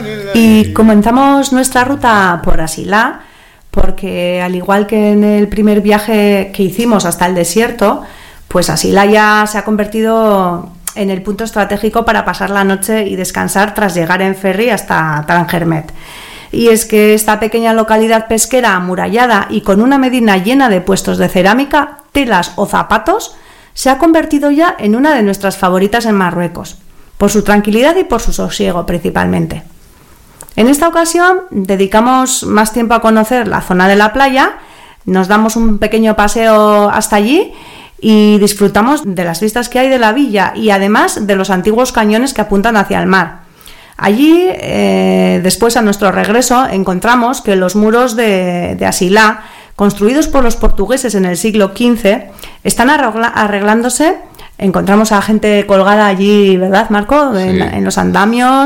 Y comenzamos nuestra ruta por Asilá, porque al igual que en el primer viaje que hicimos hasta el desierto, pues Asilá ya se ha convertido en el punto estratégico para pasar la noche y descansar tras llegar en ferry hasta Tanger-Med. Y es que esta pequeña localidad pesquera amurallada y con una medina llena de puestos de cerámica, telas o zapatos, se ha convertido ya en una de nuestras favoritas en Marruecos, por su tranquilidad y por su sosiego principalmente. En esta ocasión dedicamos más tiempo a conocer la zona de la playa, nos damos un pequeño paseo hasta allí y disfrutamos de las vistas que hay de la villa y además de los antiguos cañones que apuntan hacia el mar. Allí, después a nuestro regreso, encontramos que los muros de Asilá, construidos por los portugueses en el siglo XV, están arreglándose. Encontramos a gente colgada allí, ¿verdad, Marco? Sí. En los andamios.